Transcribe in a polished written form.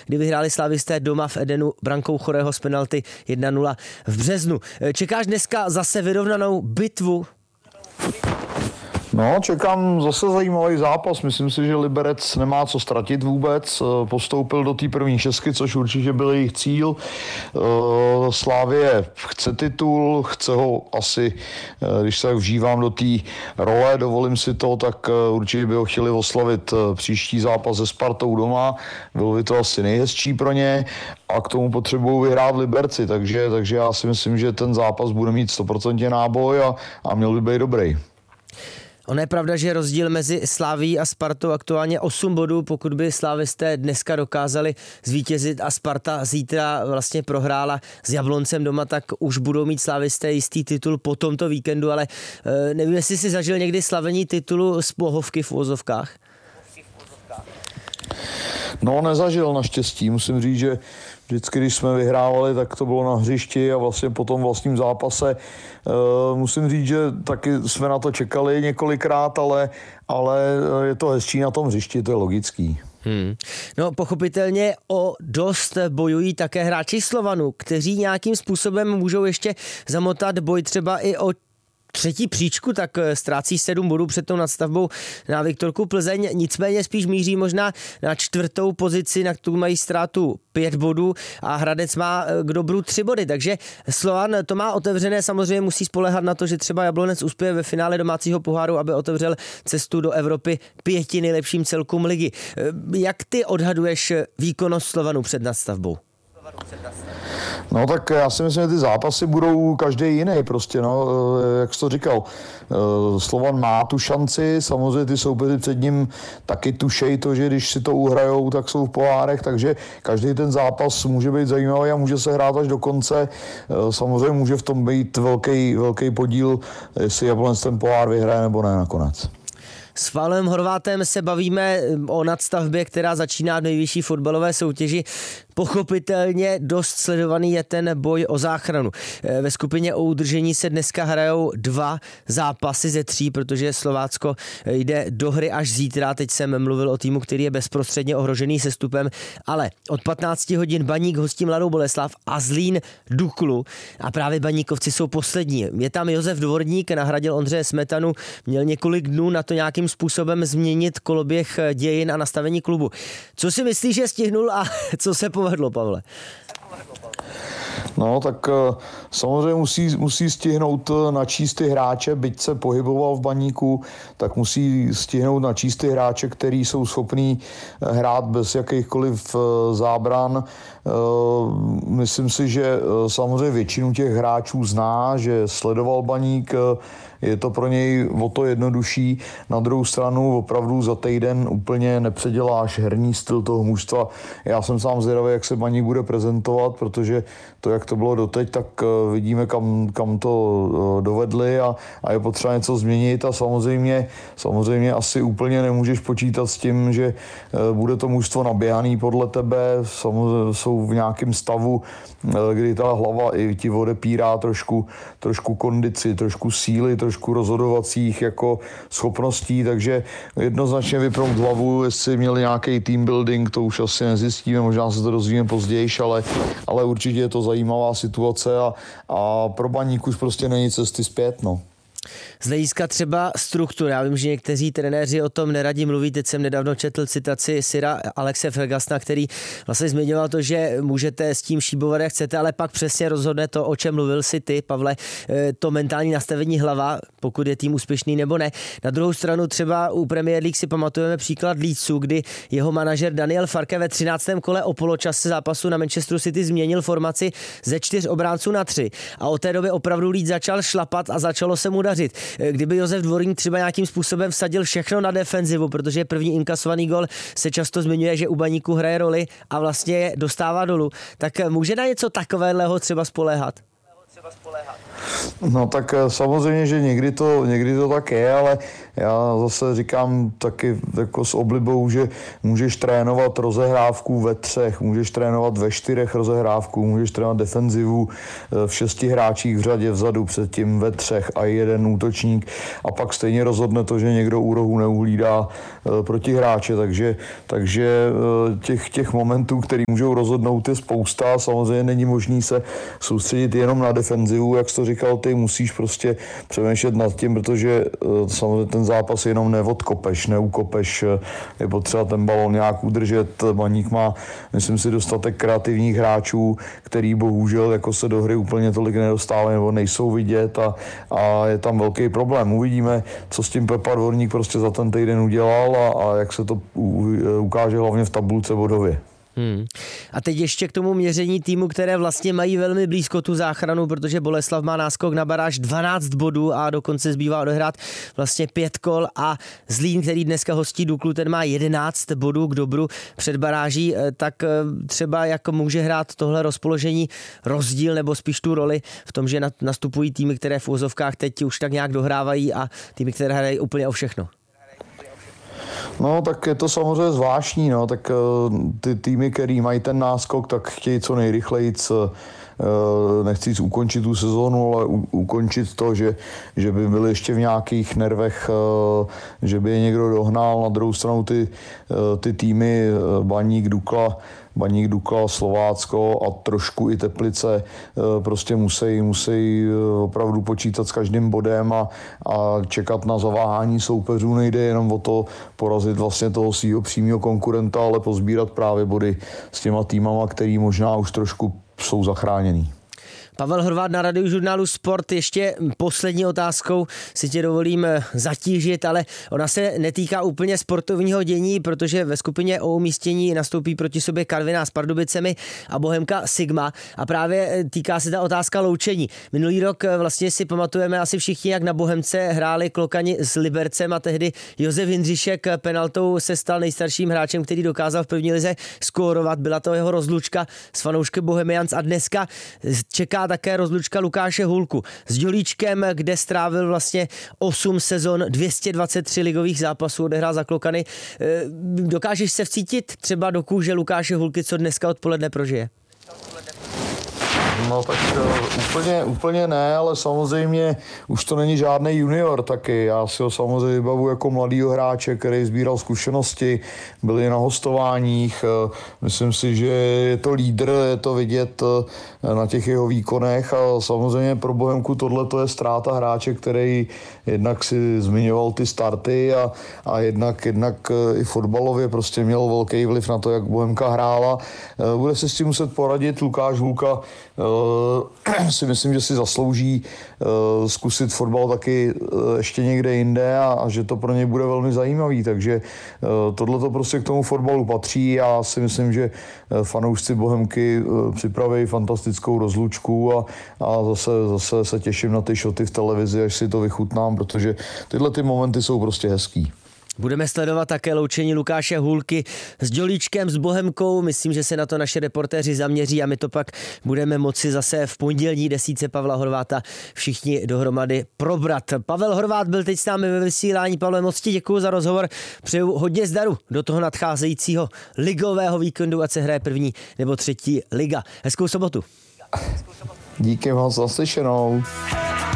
kdy vyhráli slavisté doma v Edenu brankou Chorého z penalty 1-0 v březnu. Čekáš dneska zase vyrovnanou bitvu? No, čekám zase zajímavý zápas. Myslím si, že Liberec nemá co ztratit vůbec. Postoupil do té první šestky, což určitě byl jejich cíl. Slavie chce titul, chce ho asi, když se vžívám do té role, dovolím si to, tak určitě by ho chtěli oslavit příští zápas se Spartou doma. Bylo by to asi nejhezčí pro ně a k tomu potřebují vyhrát Liberci, takže já si myslím, že ten zápas bude mít 100% náboj a měl by být dobrý. Ono je pravda, že rozdíl mezi Slavií a Spartou aktuálně 8 bodů, pokud by slavisté dneska dokázali zvítězit a Sparta zítra vlastně prohrála s Jabloncem doma, tak už budou mít slavisté jistý titul po tomto víkendu, ale nevím, jestli si zažil někdy slavení titulu z pohovky v uvozovkách. No, nezažil naštěstí. Musím říct, že vždycky, když jsme vyhrávali, tak to bylo na hřišti a vlastně po tom vlastním zápase. Musím říct, že taky jsme na to čekali několikrát, ale je to hezčí na tom hřišti, to je logický. No, pochopitelně o dost bojují také hráči Slovanu, kteří nějakým způsobem můžou ještě zamotat boj třeba i o třetí příčku, tak ztrácí 7 bodů před tou nadstavbou na Viktorku Plzeň, nicméně spíš míří možná na 4. pozici, na kterou mají ztrátu 5 bodů a Hradec má k dobru 3 body, takže Slovan to má otevřené, samozřejmě musí spoléhat na to, že třeba Jablonec uspěje ve finále domácího poháru, aby otevřel cestu do Evropy 5 nejlepším celkům ligy. Jak ty odhaduješ výkonnost Slovanu před nadstavbou? No tak já si myslím, že ty zápasy budou každý jiný prostě, no, jak jsi to říkal. Slovan má tu šanci, samozřejmě ty soupeři před ním taky tušejí to, že když si to uhrajou, tak jsou v pohárech, takže každý ten zápas může být zajímavý a může se hrát až do konce. Samozřejmě může v tom být velký podíl, jestli Jablonec ten pohár vyhraje nebo ne nakonec. S Pavlem Horvátem se bavíme o nadstavbě, která začíná v nejvyšší fotbalové soutěži. Pochopitelně dost sledovaný je ten boj o záchranu. Ve skupině o udržení se dneska hrajou 2 zápasy ze 3, protože Slovácko jde do hry až zítra. Teď jsem mluvil o týmu, který je bezprostředně ohrožený sestupem, ale od 15 hodin Baník hostí Mladou Boleslav a Zlín Duklu a právě Baníkovci jsou poslední. Je tam Josef Dvorník, nahradil Ondřeje Smetanu, měl několik dnů na to nějakým způsobem změnit koloběh dějin a nastavení klubu. Co si myslíš, že stihnul a co se povedlo, Pavle? No, tak samozřejmě musí stihnout načíst ty hráče, byť se pohyboval v Baníku, tak musí stihnout načíst ty hráče, který jsou schopní hrát bez jakýchkoliv zábran. Myslím si, že samozřejmě většinu těch hráčů zná, že sledoval Baník, je to pro něj o to jednodušší. Na druhou stranu opravdu za týden úplně nepředěláš herní styl toho mužstva. Já jsem sám zvědavý, jak se Baník bude prezentovat, protože to, jak to bylo doteď, tak vidíme, kam to dovedli a je potřeba něco změnit a samozřejmě asi úplně nemůžeš počítat s tím, že bude to mužstvo naběhaný podle tebe, samozřejmě jsou v nějakém stavu, kdy ta hlava i ti odepírá trošku kondici, trošku síly, trošku rozhodovacích jako schopností, takže jednoznačně vyprout hlavu, jestli měli nějaký team building, to už asi nezjistíme, možná se to dozvíme později, ale určitě je to zajímavá situace a pro Baník už prostě není cesty zpět, no. Z hlediska třeba struktur. Já vím, že někteří trenéři o tom neradi mluví. Teď jsem nedávno četl citaci Sira Alexe Fergusona, který vlastně zmiňoval to, že můžete s tím šíbovat, jak chcete, ale pak přesně rozhodne to, o čem mluvil si ty, Pavle, to mentální nastavení hlava, pokud je tým úspěšný nebo ne. Na druhou stranu třeba u Premier League si pamatujeme příklad Leedsu, kdy jeho manažer Daniel Farke ve 13. kole o poločase zápasu na Manchesteru City změnil formaci ze 4 obránců na 3. A od té doby opravdu Leeds začal šlapat a začalo se mu dařit. Kdyby Josef Dvorník třeba nějakým způsobem vsadil všechno na defenzivu, protože první inkasovaný gol se často zmiňuje, že u Baníku hraje roli a vlastně je dostává dolů, tak může na něco takového třeba spoléhat? No tak samozřejmě, že někdy to tak je, ale já zase říkám taky jako s oblibou, že můžeš trénovat rozehrávku ve 3, můžeš trénovat ve 4 rozehrávku, můžeš trénovat defenzivu v 6 hráčích v řadě vzadu, předtím ve 3 a jeden útočník a pak stejně rozhodne to, že někdo u rohu neuhlídá proti hráče, takže těch momentů, který můžou rozhodnout, je spousta. Samozřejmě není možný se soustředit jenom na defenzivu, jak jsi to říkal ty, musíš prostě přemýšlet nad tím, protože samozřejmě ten zápas jenom neodkopeš, neukopeš, je potřeba ten balon nějak udržet. Baník má, myslím si, dostatek kreativních hráčů, který bohužel jako se do hry úplně tolik nedostávají nebo nejsou vidět a je tam velký problém. Uvidíme, co s tím Pepa Dvorník prostě za ten týden udělal a jak se to ukáže hlavně v tabulce bodově. A teď ještě k tomu měření týmu, které vlastně mají velmi blízko tu záchranu, protože Boleslav má náskok na baráž 12 bodů a dokonce zbývá odehrát vlastně 5 kol a Zlín, který dneska hostí Duklu, ten má 11 bodů k dobru před baráží, tak třeba jak může hrát tohle rozpoložení rozdíl nebo spíš tu roli v tom, že nastupují týmy, které v úzovkách teď už tak nějak dohrávají a týmy, které hrají úplně o všechno. No, tak je to samozřejmě zvláštní, no, tak ty týmy, který mají ten náskok, tak chtějí co nejrychleji, nechci říct ukončit tu sezónu, ale ukončit to, že by byli ještě v nějakých nervech, že by je někdo dohnal. Na druhou stranu ty týmy Baník, Dukla, Slovácko a trošku i Teplice prostě musí opravdu počítat s každým bodem a čekat na zaváhání soupeřů. Nejde jenom o to porazit vlastně toho svého přímého konkurenta, ale pozbírat právě body s těma týmama, který možná už trošku jsou zachráněný. Pavel Horváth na Radiožurnálu Sport. Ještě poslední otázkou si tě dovolím zatížit, ale ona se netýká úplně sportovního dění, protože ve skupině o umístění nastoupí proti sobě Karviná s Pardubicemi a Bohemka Sigma a právě týká se ta otázka loučení. Minulý rok vlastně si pamatujeme asi všichni, jak na Bohemce hráli Klokani s Libercem a tehdy Josef Jindřišek penaltou se stal nejstarším hráčem, který dokázal v první lize skórovat. Byla to jeho rozlučka s fanoušky Bohemians a dneska čeká také rozlučka Lukáše Hulku s Dělíčkem, kde strávil vlastně 8 sezon, 223 ligových zápasů odehrál za Klokany. Dokážeš se vcítit třeba do kůže Lukáše Hulky, co dneska odpoledne prožije? No tak úplně ne, ale samozřejmě už to není žádný junior taky. Já si ho samozřejmě vybavu jako mladýho hráče, který sbíral zkušenosti, byli na hostováních. Myslím si, že je to lídr, je to vidět na těch jeho výkonech a samozřejmě pro Bohemku tohle to je ztráta hráče, který jednak si zmiňoval ty starty a jednak i fotbalově prostě měl velký vliv na to, jak Bohemka hrála. Bude se s tím muset poradit. Lukáš Hulka si myslím, že si zaslouží zkusit fotbal taky ještě někde jinde a že to pro něj bude velmi zajímavý, takže tohle to prostě k tomu fotbalu patří. Já si myslím, že fanoušci Bohemky připraví fantastickou rozlučku a zase se těším na ty šoty v televizi, až si to vychutnám, protože tyhle ty momenty jsou prostě hezký. Budeme sledovat také loučení Lukáše Hulky s Dělíčkem, s Bohemkou. Myslím, že se na to naše reportéři zaměří a my to pak budeme moci zase v pondělní desítce Pavla Horváta všichni dohromady probrat. Pavel Horváth byl teď s námi ve vysílání. Pavle, moc ti děkuju za rozhovor. Přeju hodně zdaru do toho nadcházejícího ligového víkendu, ať se hraje 1. nebo 3. liga. Hezkou sobotu. Díky moc, naslyšenou.